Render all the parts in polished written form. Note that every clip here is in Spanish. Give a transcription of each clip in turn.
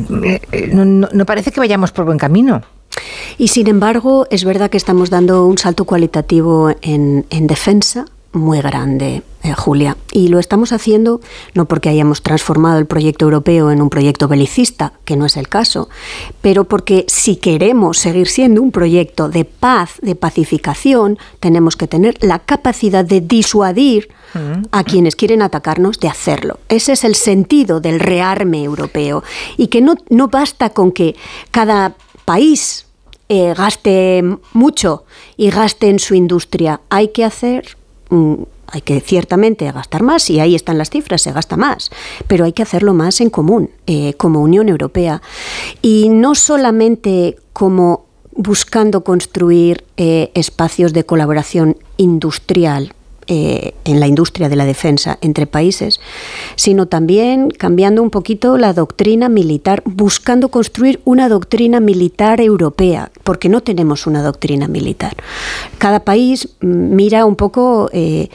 no parece que vayamos por buen camino. Y sin embargo, es verdad que estamos dando un salto cualitativo en defensa muy grande, Julia. Y lo estamos haciendo no porque hayamos transformado el proyecto europeo en un proyecto belicista, que no es el caso, pero porque si queremos seguir siendo un proyecto de paz, de pacificación, tenemos que tener la capacidad de disuadir a quienes quieren atacarnos de hacerlo. Ese es el sentido del rearme europeo. Y que no basta con que cada país gaste mucho y gaste en su industria. Hay que ciertamente gastar más, y ahí están las cifras, se gasta más, pero hay que hacerlo más en común, como Unión Europea. Y no solamente como buscando construir espacios de colaboración industrial, en la industria de la defensa entre países, sino también cambiando un poquito la doctrina militar, buscando construir una doctrina militar europea, porque no tenemos una doctrina militar. Cada país mira un poco,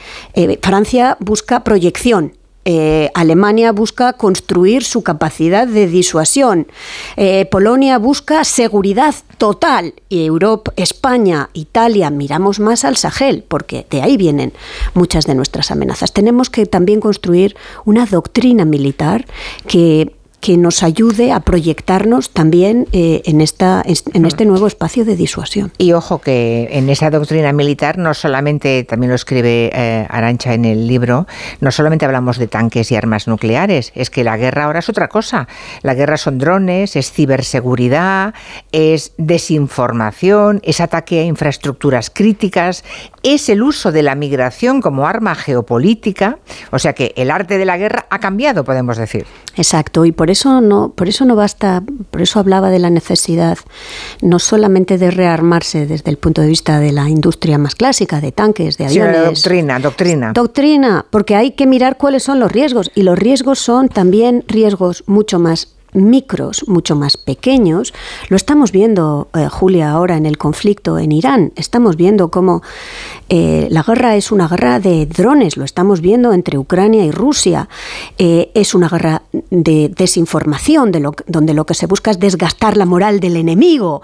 Francia busca proyección, Alemania busca construir su capacidad de disuasión, Polonia busca seguridad total, y Europa, España, Italia, miramos más al Sahel, porque de ahí vienen muchas de nuestras amenazas. Tenemos que también construir una doctrina militar que nos ayude a proyectarnos también en este nuevo espacio de disuasión. Y ojo que en esa doctrina militar no solamente, también lo escribe Arantxa en el libro, no solamente hablamos de tanques y armas nucleares, es que la guerra ahora es otra cosa. La guerra son drones, es ciberseguridad, es desinformación, es ataque a infraestructuras críticas, es el uso de la migración como arma geopolítica. O sea que el arte de la guerra ha cambiado, podemos decir. Exacto, y por eso no basta, por eso hablaba de la necesidad no solamente de rearmarse desde el punto de vista de la industria más clásica, de tanques, de aviones. Sí, Doctrina, porque hay que mirar cuáles son los riesgos, y los riesgos son también riesgos mucho más micros, mucho más pequeños. Lo estamos viendo, Julia, ahora en el conflicto en Irán. Estamos viendo cómo la guerra es una guerra de drones. Lo estamos viendo entre Ucrania y Rusia. Es una guerra de desinformación, donde lo que se busca es desgastar la moral del enemigo.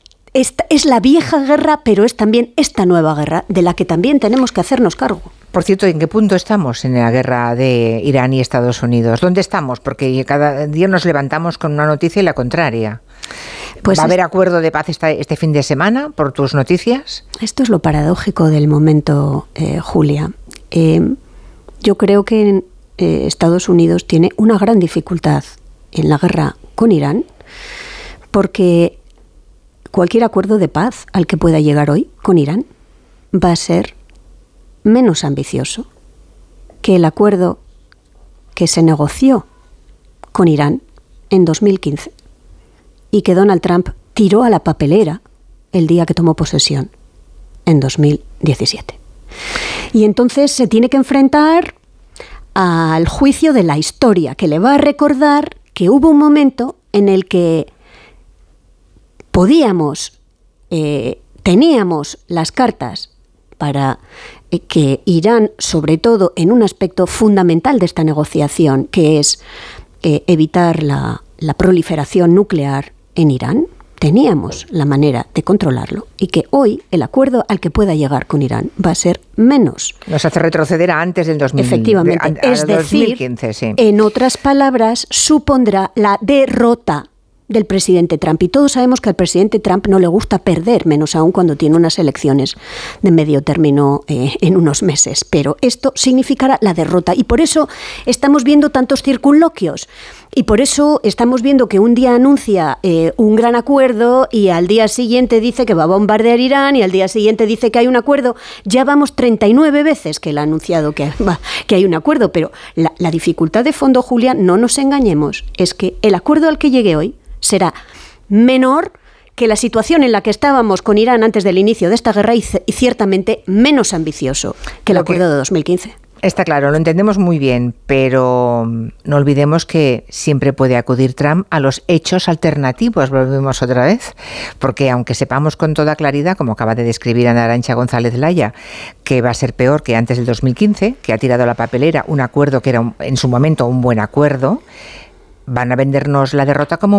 Es la vieja guerra, pero es también esta nueva guerra, de la que también tenemos que hacernos cargo. Por cierto, ¿en qué punto estamos en la guerra de Irán y Estados Unidos? ¿Dónde estamos? Porque cada día nos levantamos con una noticia y la contraria. Pues ¿va a haber acuerdo de paz este fin de semana, por tus noticias? Esto es lo paradójico del momento, Julia. Yo creo que Estados Unidos tiene una gran dificultad en la guerra con Irán, porque cualquier acuerdo de paz al que pueda llegar hoy con Irán va a ser menos ambicioso que el acuerdo que se negoció con Irán en 2015 y que Donald Trump tiró a la papelera el día que tomó posesión en 2017. Y entonces se tiene que enfrentar al juicio de la historia, que le va a recordar que hubo un momento en el que teníamos las cartas para que Irán, sobre todo en un aspecto fundamental de esta negociación, que es evitar la proliferación nuclear en Irán, teníamos la manera de controlarlo, y que hoy el acuerdo al que pueda llegar con Irán va a ser menos. Nos hace retroceder a antes del 2015. Efectivamente, es decir, 2015, sí. En otras palabras, supondrá la derrota del presidente Trump. Y todos sabemos que al presidente Trump no le gusta perder, menos aún cuando tiene unas elecciones de medio término en unos meses. Pero esto significará la derrota. Y por eso estamos viendo tantos circunloquios. Y por eso estamos viendo que un día anuncia un gran acuerdo y al día siguiente dice que va a bombardear Irán y al día siguiente dice que hay un acuerdo. Ya vamos 39 veces que él ha anunciado que hay un acuerdo. Pero la dificultad de fondo, Julia, no nos engañemos, es que el acuerdo al que llegue hoy será menor que la situación en la que estábamos con Irán antes del inicio de esta guerra y ciertamente menos ambicioso que el acuerdo de 2015. Está claro, lo entendemos muy bien, pero no olvidemos que siempre puede acudir Trump a los hechos alternativos, volvemos otra vez, porque aunque sepamos con toda claridad, como acaba de describir Ana Arantxa González Laya, que va a ser peor que antes del 2015, que ha tirado a la papelera un acuerdo que era en su momento un buen acuerdo, van a vendernos la derrota como